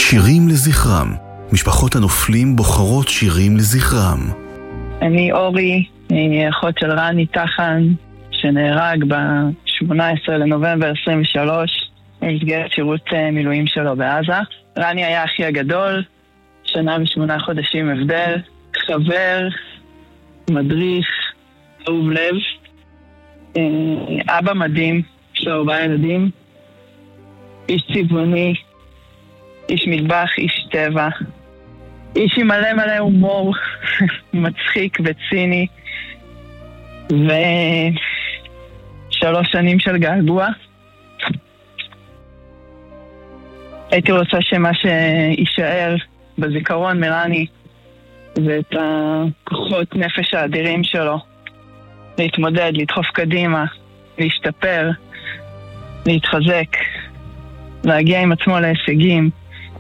שירים לזכרם. משפחות הנופלים בוחרות שירים לזכרם. אני אורי, אני אחות של רני טחן, שנהרג ב-18 לנובמבר 23, במסגרת שירות מילואים שלו בעזה. רני היה אחי הגדול, 1 שנה ו8 חודשים הבדל, חבר, מדריך, אהוב לב, אבא מדהים, יש לו 4 ילדים, איש צבעוני, איש מטבח, איש טבע, איש עם מלא הומור, מצחיק וציני, 3 שנים של געגוע. הייתי רוצה שמה שישאר בזיכרון מרני זה את הכוחות נפש האדירים שלו, להתמודד, לדחוף קדימה, להשתפר, להתחזק, להגיע עם עצמו להישגים.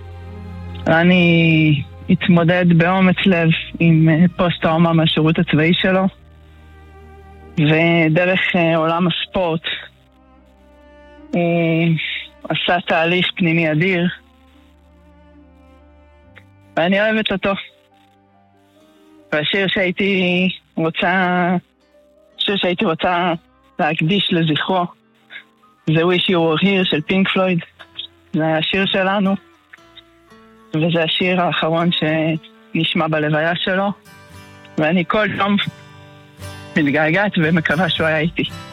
רני התמודד באומץ לב עם פוסט-טראומה מהשירות הצבאי שלו, ודרך עולם הספורט עשה תהליך פנימי אדיר, ואני אוהבת אותו. והשיר שהייתי רוצה להקדיש לזכרו זה Wish You Were Here של פינק פלויד. זה השיר שלנו, וזה השיר האחרון שנשמע בלוויה שלו, ואני כל יום מתגעגעת ומקווה שהוא היה איתי.